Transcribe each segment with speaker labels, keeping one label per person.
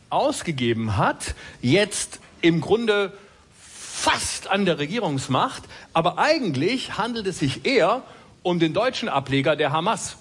Speaker 1: ausgegeben hat, jetzt im Grunde fast an der Regierungsmacht, aber eigentlich handelt es sich eher um den deutschen Ableger der Hamas.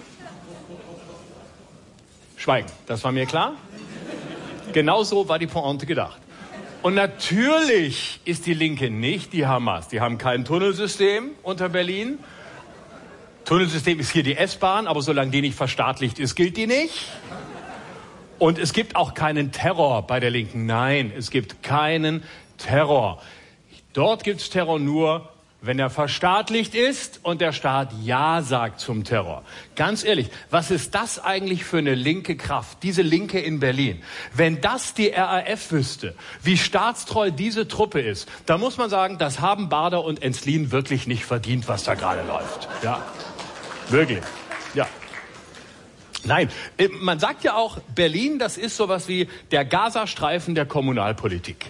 Speaker 1: Schweigen, das war mir klar. Genauso war die Pointe gedacht. Und natürlich ist die Linke nicht die Hamas. Die haben kein Tunnelsystem unter Berlin. Tunnelsystem ist hier die S-Bahn, aber solange die nicht verstaatlicht ist, gilt die nicht. Und es gibt auch keinen Terror bei der Linken. Nein, es gibt keinen Terror. Dort gibt es Terror nur, wenn er verstaatlicht ist und der Staat Ja sagt zum Terror. Ganz ehrlich, was ist das eigentlich für eine linke Kraft, diese Linke in Berlin? Wenn das die RAF wüsste, wie staatstreu diese Truppe ist, dann muss man sagen, das haben Bader und Enslin wirklich nicht verdient, was da gerade läuft. Ja, wirklich. Ja. Nein, man sagt ja auch, Berlin, das ist sowas wie der Gazastreifen der Kommunalpolitik.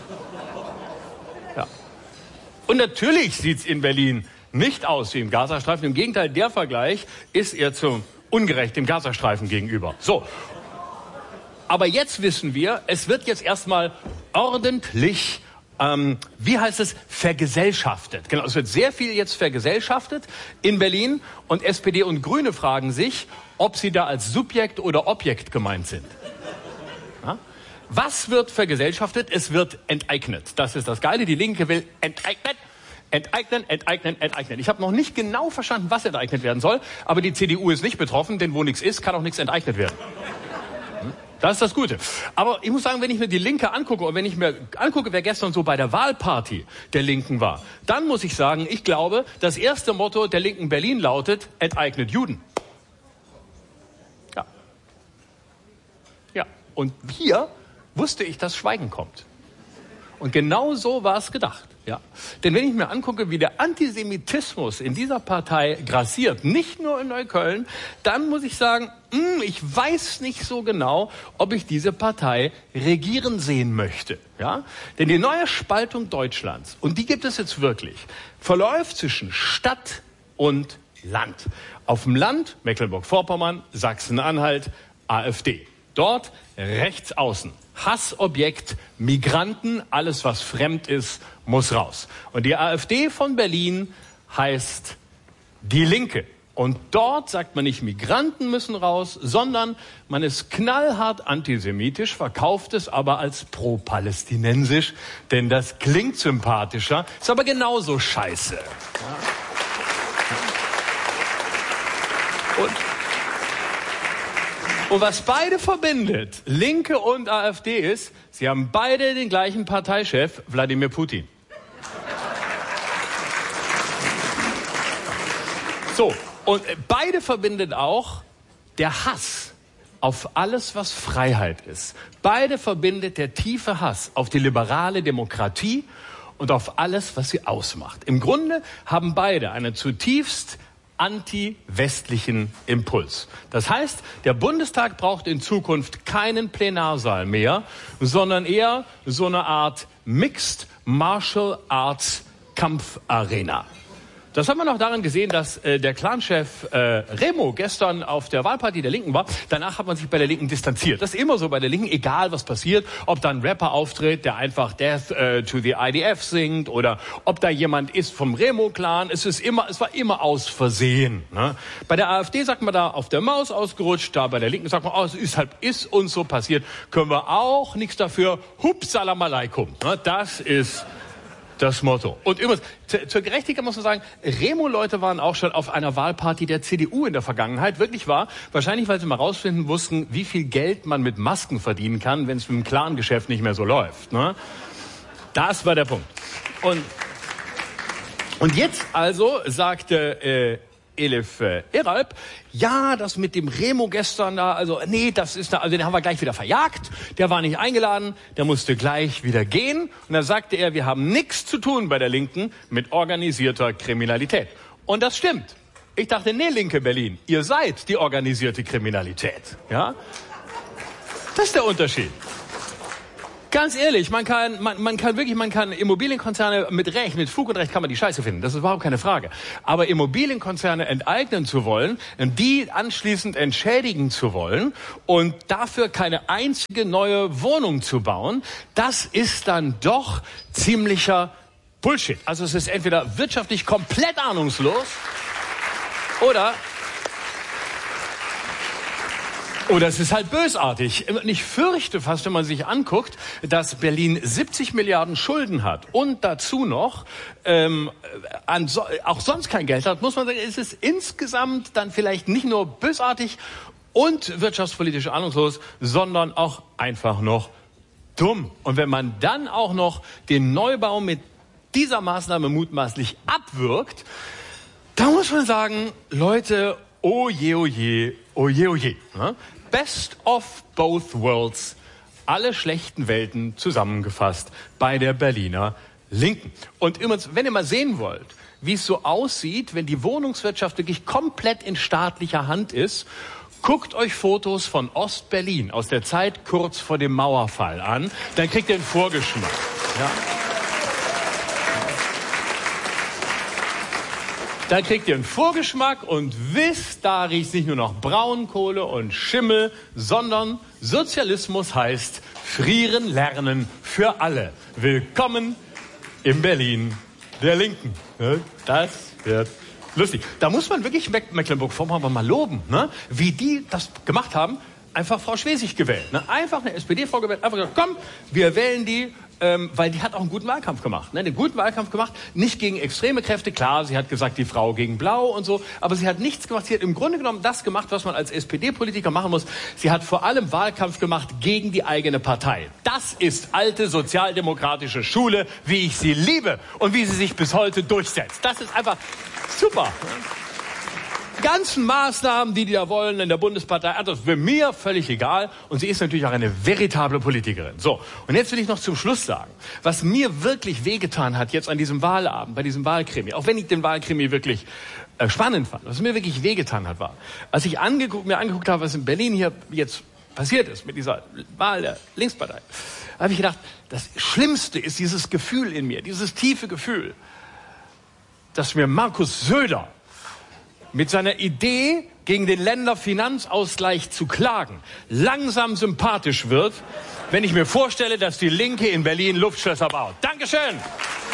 Speaker 1: Ja. Und natürlich sieht's in Berlin nicht aus wie im Gazastreifen. Im Gegenteil, der Vergleich ist eher zu ungerecht dem Gazastreifen gegenüber. So. Aber jetzt wissen wir, es wird jetzt erstmal ordentlich, wie heißt es, vergesellschaftet. Genau, es wird sehr viel jetzt vergesellschaftet in Berlin. Und SPD und Grüne fragen sich, ob sie da als Subjekt oder Objekt gemeint sind. Ja? Was wird vergesellschaftet? Es wird enteignet. Das ist das Geile. Die Linke will enteignen. Enteignen, enteignen, enteignen. Ich habe noch nicht genau verstanden, was enteignet werden soll, aber die CDU ist nicht betroffen, denn wo nichts ist, kann auch nichts enteignet werden. Das ist das Gute. Aber ich muss sagen, wenn ich mir die Linke angucke und wenn ich mir angucke, wer gestern so bei der Wahlparty der Linken war, dann muss ich sagen, ich glaube, das erste Motto der Linken Berlin lautet, enteignet Juden. Ja. Ja. Und hier wusste ich, dass Schweigen kommt. Und genau so war es gedacht. Ja. Denn wenn ich mir angucke, wie der Antisemitismus in dieser Partei grassiert, nicht nur in Neukölln, dann muss ich sagen, ich weiß nicht so genau, ob ich diese Partei regieren sehen möchte. Ja? Denn die neue Spaltung Deutschlands, und die gibt es jetzt wirklich, verläuft zwischen Stadt und Land. Auf dem Land, Mecklenburg-Vorpommern, Sachsen-Anhalt, AfD. Dort rechts außen. Hassobjekt, Migranten, alles was fremd ist, muss raus. Und die AfD von Berlin heißt Die Linke. Und dort sagt man nicht, Migranten müssen raus, sondern man ist knallhart antisemitisch, verkauft es aber als pro-palästinensisch, denn das klingt sympathischer, ist aber genauso scheiße. Ja. Und was beide verbindet, Linke und AfD, ist, sie haben beide den gleichen Parteichef, Wladimir Putin. So, und beide verbindet auch der Hass auf alles, was Freiheit ist. Beide verbindet der tiefe Hass auf die liberale Demokratie und auf alles, was sie ausmacht. Im Grunde haben beide einen zutiefst anti-westlichen Impuls. Das heißt, der Bundestag braucht in Zukunft keinen Plenarsaal mehr, sondern eher so eine Art Mixed Martial Arts Kampfarena. Das haben wir noch daran gesehen, dass der Clanchef Remo gestern auf der Wahlparty der Linken war. Danach hat man sich bei der Linken distanziert. Das ist immer so bei der Linken, egal was passiert. Ob da ein Rapper auftritt, der einfach Death to the IDF singt oder ob da jemand ist vom Remo-Clan. Es war immer aus Versehen. Ne? Bei der AfD sagt man da auf der Maus ausgerutscht. Da bei der Linken sagt man, es ist uns so passiert. Können wir auch nichts dafür. Salam alaikum. Ne? Das ist das Motto. Und übrigens, zur Gerechtigkeit muss man sagen, Remo-Leute waren auch schon auf einer Wahlparty der CDU in der Vergangenheit. Wirklich wahr. Wahrscheinlich, weil sie mal rausfinden mussten, wie viel Geld man mit Masken verdienen kann, wenn es mit dem Clan-Geschäft nicht mehr so läuft. Ne? Das war der Punkt. Und jetzt also sagte Elif Eralp, ja, das mit dem Remo gestern da, also nee, den haben wir gleich wieder verjagt, der war nicht eingeladen, der musste gleich wieder gehen. Und da sagte er, wir haben nichts zu tun bei der Linken mit organisierter Kriminalität. Und das stimmt. Ich dachte, nee, Linke Berlin, ihr seid die organisierte Kriminalität. Ja? Das ist der Unterschied. Ganz ehrlich, man kann Immobilienkonzerne mit Fug und Recht kann man die Scheiße finden. Das ist überhaupt keine Frage. Aber Immobilienkonzerne enteignen zu wollen, die anschließend entschädigen zu wollen und dafür keine einzige neue Wohnung zu bauen, das ist dann doch ziemlicher Bullshit. Also es ist entweder wirtschaftlich komplett ahnungslos oder es ist halt bösartig. Und ich fürchte fast, wenn man sich anguckt, dass Berlin 70 Milliarden Schulden hat und dazu noch auch sonst kein Geld hat, muss man sagen, ist es insgesamt dann vielleicht nicht nur bösartig und wirtschaftspolitisch ahnungslos, sondern auch einfach noch dumm. Und wenn man dann auch noch den Neubau mit dieser Maßnahme mutmaßlich abwirkt, da muss man sagen, Leute, oh je, oh je, oh je, oh je. Best of both worlds, alle schlechten Welten zusammengefasst bei der Berliner Linken. Und übrigens, wenn ihr mal sehen wollt, wie es so aussieht, wenn die Wohnungswirtschaft wirklich komplett in staatlicher Hand ist, guckt euch Fotos von Ostberlin aus der Zeit kurz vor dem Mauerfall an, dann kriegt ihr einen Vorgeschmack. Ja. Dann kriegt ihr einen Vorgeschmack und wisst, da riecht nicht nur noch Braunkohle und Schimmel, sondern Sozialismus heißt frieren lernen für alle. Willkommen in Berlin der Linken. Das wird lustig. Da muss man wirklich Mecklenburg-Vorpommern mal loben, ne? Wie die das gemacht haben. Einfach Frau Schwesig gewählt. Ne? Einfach eine SPD-Frau gewählt. Einfach gesagt, komm, wir wählen die, weil die hat auch einen guten Wahlkampf gemacht. Ne? Den guten Wahlkampf gemacht, nicht gegen extreme Kräfte. Klar, sie hat gesagt, die Frau gegen Blau und so. Aber sie hat nichts gemacht. Sie hat im Grunde genommen das gemacht, was man als SPD-Politiker machen muss. Sie hat vor allem Wahlkampf gemacht gegen die eigene Partei. Das ist alte sozialdemokratische Schule, wie ich sie liebe und wie sie sich bis heute durchsetzt. Das ist einfach super. Ne? Ganzen Maßnahmen, die da wollen in der Bundespartei, das wäre mir völlig egal. Und sie ist natürlich auch eine veritable Politikerin. So, und jetzt will ich noch zum Schluss sagen, was mir wirklich wehgetan hat jetzt an diesem Wahlabend, bei diesem Wahlkrimi, auch wenn ich den Wahlkrimi wirklich spannend fand, was mir wirklich wehgetan hat, war, als ich mir angeguckt habe, was in Berlin hier jetzt passiert ist mit dieser Wahl der Linkspartei, habe ich gedacht, das Schlimmste ist dieses Gefühl in mir, dieses tiefe Gefühl, dass mir Markus Söder mit seiner Idee, gegen den Länderfinanzausgleich zu klagen, langsam sympathisch wird, wenn ich mir vorstelle, dass die Linke in Berlin Luftschlösser baut. Dankeschön!